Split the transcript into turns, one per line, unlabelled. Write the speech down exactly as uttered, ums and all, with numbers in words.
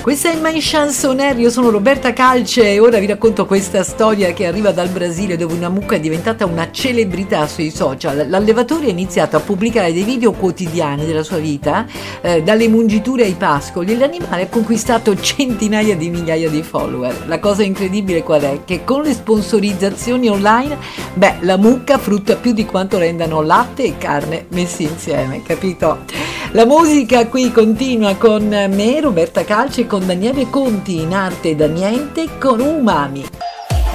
Questa è My Chansonaire, io sono Roberta Calce e ora vi racconto questa storia che arriva dal Brasile, dove una mucca è diventata una celebrità sui social. L'allevatore ha iniziato a pubblicare dei video quotidiani della sua vita, eh, dalle mungiture ai pascoli, e l'animale ha conquistato centinaia di migliaia di follower. La cosa incredibile qual è? Che con le sponsorizzazioni online, beh, la mucca frutta più di quanto rendano latte e carne messi insieme, capito? La musica qui continua con me, Roberta Calce, con Daniele Conti in Arte da Niente con Umami.